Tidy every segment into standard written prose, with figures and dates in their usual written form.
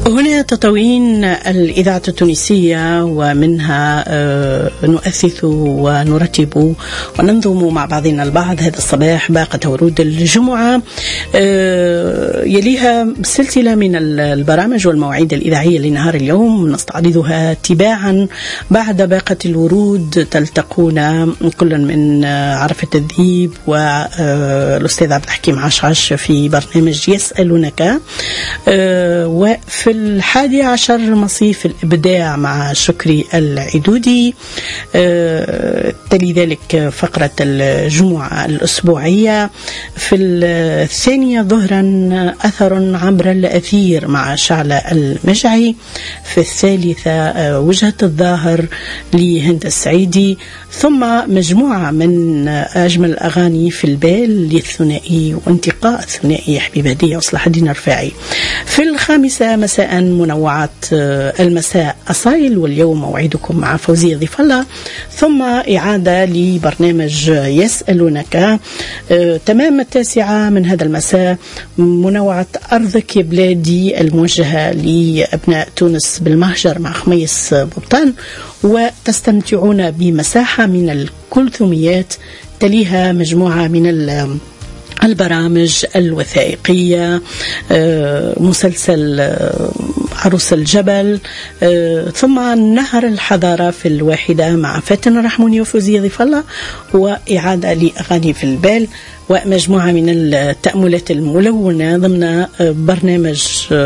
هنا تطاوين الإذاعة التونسية، ومنها نؤثث ونرتب وننظم مع بعضنا البعض هذا الصباح باقة ورود الجمعة. يليها سلسلة من البرامج والمواعيد الإذاعية لنهار اليوم نستعرضها تباعا بعد باقة الورود. تلتقون كل من عرفة الذيب والأستاذ عبد الحكيم عشعش في برنامج يسألونك، وفي 11 مصيف الإبداع مع شكري العدودي. تلي ذلك فقرة الجمعة الأسبوعية. في 2 ظهرا أثر عبر الأثير مع شعلة المجعي. في 3 وجهة الظاهر لهند السعيدي. ثم مجموعة من أجمل الأغاني في البال للثنائي وانتقاء الثنائي حبيب هدية وصلاح الدين الرفاعي. في 5 مساء منوعات المساء أصايل، واليوم موعدكم مع فوزية ضيف الله. ثم إعادة لبرنامج يسألونك تمام 9 من هذا المساء، منوعة أرضك يا بلادي الموجهة لأبناء تونس بالمهجر مع خميس بوطان، وتستمتعون بمساحة من الكلثوميات. تليها مجموعة من البرامج الوثائقية، مسلسل عروس الجبل، ثم نهر الحضارة في 1 مع فاتن الرحموني وفوزية ضيف الله، وإعادة لأغاني في البال، ومجموعة من التأملات الملونة ضمن برنامج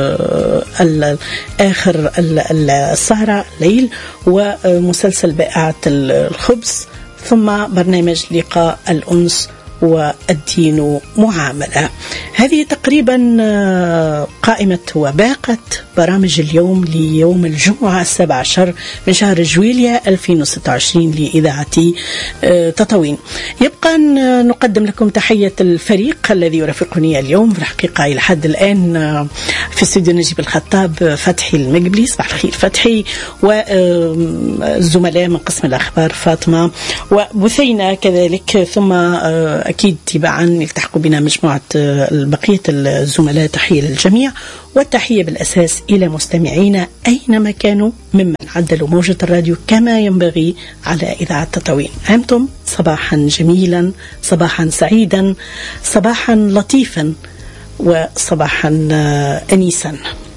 آخر السهرة الليل، ومسلسل بائعة الخبز، ثم برنامج لقاء الأنس والدين معاملة. هذه تقريبا قائمة وباقة برامج اليوم ليوم الجمعة 17 من شهر جويليا 2026 لإذاعة تطاوين. يبقى أن نقدم لكم تحية الفريق الذي يرافقني اليوم. في الحقيقة إلى حد الآن في استوديو نجيب الخطاب فتحي المقبلي، صباح الخير فتحي، والزملاء من قسم الأخبار فاطمة وبثينة كذلك، ثم أكيد تباعا يلتحقوا بنا مجموعة بقية الزملاء. تحية للجميع، والتحية بالأساس إلى مستمعينا أينما كانوا ممن عدلوا موجة الراديو كما ينبغي على إذاعة تطاوين. أنتم صباحا جميلا، صباحا سعيدا، صباحا لطيفا، وصباحا أنيسا.